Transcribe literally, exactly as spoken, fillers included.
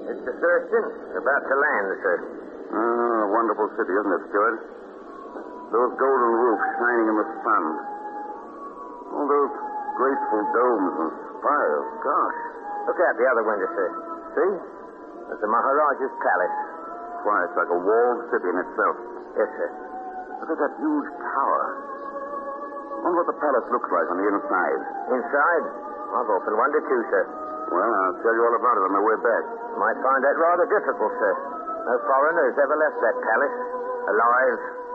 Mister Thurston, about to land, sir. Ah, a wonderful city, isn't it, Stuart? Those golden roofs shining in the sun. All those graceful domes and spires. Gosh. Look out the other window, sir. See? There's the Maharaja's palace. Why, it's like a walled city in itself. Yes, sir. Look at that huge tower. I wonder what the palace looks like on the inside. Inside? I've opened one to two, sir. Well, I'll tell you all about it on my way back. Might find that rather difficult, sir. No foreigners ever left that palace. Alive